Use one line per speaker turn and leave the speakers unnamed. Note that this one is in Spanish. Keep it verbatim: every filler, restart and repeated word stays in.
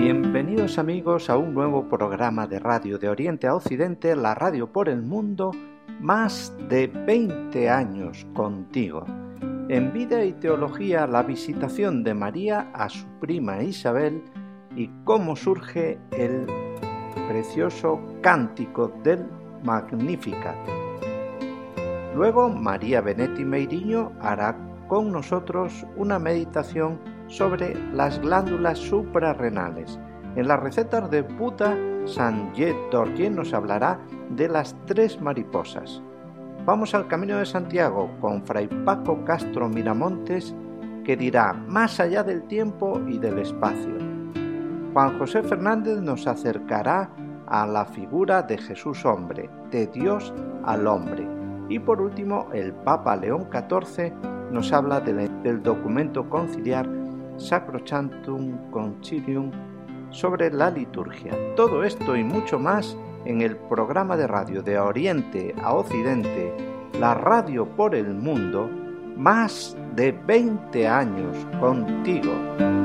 Bienvenidos amigos a un nuevo programa de radio de Oriente a Occidente, la radio por el mundo, más de veinte años contigo. En Vida y Teología, la visitación de María a su prima Isabel y cómo surge el precioso cántico del Magnificat. Luego María Benetti Meiriño hará con nosotros una meditación sobre las glándulas suprarrenales. En las recetas de Buddha, Sanjay Dorje nos hablará de las tres mariposas. Vamos al Camino de Santiago con Fray Paco Castro Miramontes, que dirá más allá del tiempo y del espacio. Juan José Fernández nos acercará a la figura de Jesús hombre, de Dios al hombre. Y por último, el Papa León catorce nos habla de, del documento conciliar Sacrosanctum Concilium sobre la liturgia. Todo esto y mucho más en el programa de radio de Oriente a Occidente, la radio por el mundo, más de veinte años contigo.